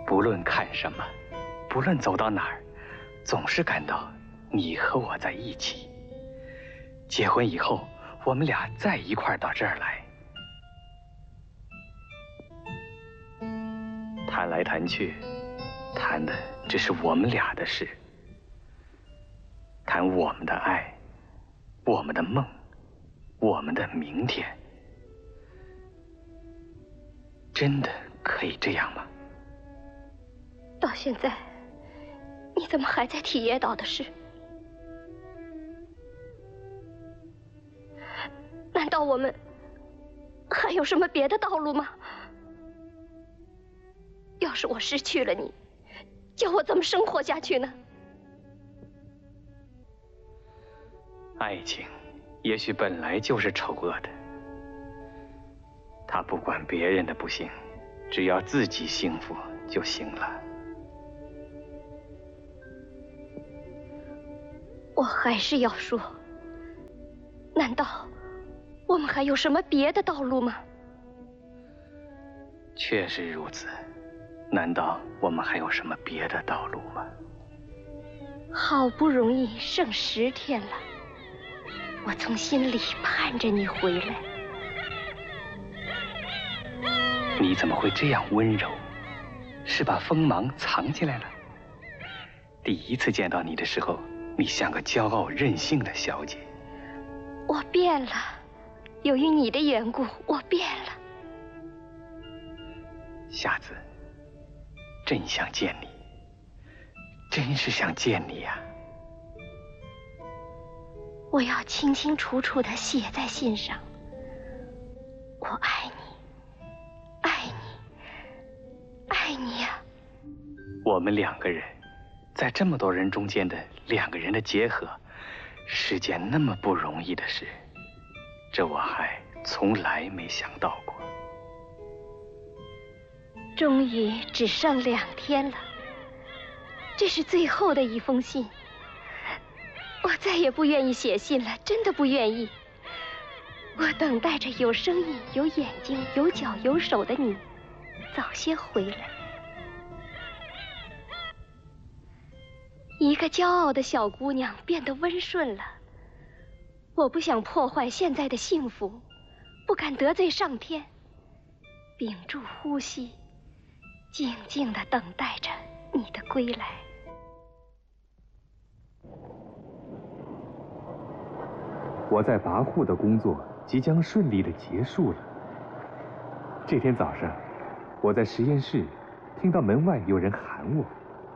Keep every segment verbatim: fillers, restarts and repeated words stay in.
不论看什么，不论走到哪儿，总是感到你和我在一起。结婚以后，我们俩再一块儿到这儿来，谈来谈去，谈的只是我们俩的事，谈我们的爱，我们的梦，我们的明天。真的可以这样吗？ 到现在，你怎么还在提野岛的事？难道我们还有什么别的道路吗？要是我失去了你，叫我怎么生活下去呢？ 爱情也许本来就是丑恶的，他不管别人的不幸，只要自己幸福就行了。 我还是要说，难道我们还有什么别的道路吗？ 确实如此，难道我们还有什么别的道路吗？ 好不容易剩十天了，我从心里盼着你回来。 你怎么会这样温柔？是把锋芒藏起来了？第一次见到你的时候，你像个骄傲任性的小姐。 我变了，由于你的缘故，我变了。 夏子，真想见你，真是想见你呀！ 我要清清楚楚地写在信上，我爱你，爱你，爱你呀！ 我们两个人，在这么多人中间的两个人的结合，是件那么不容易的事，这我还从来没想到过。 终于只剩两天了，这是最后的一封信。我再也不愿意写信了，真的不愿意。我等待着有声音、有眼睛、有脚、有手的你早些回来。一个骄傲的小姑娘变得温顺了。我不想破坏现在的幸福，不敢得罪上天，屏住呼吸，静静地等待着你的归来。 我在跋扈的工作即将顺利地结束了。这天早上，我在实验室听到门外有人喊我。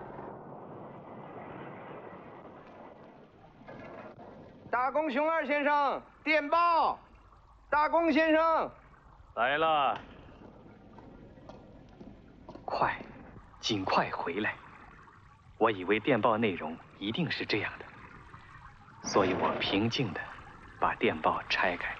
大公熊二先生，电报！大公先生， 来了。快，尽快回来！我以为电报内容一定是这样的，所以我平静地把电报拆开。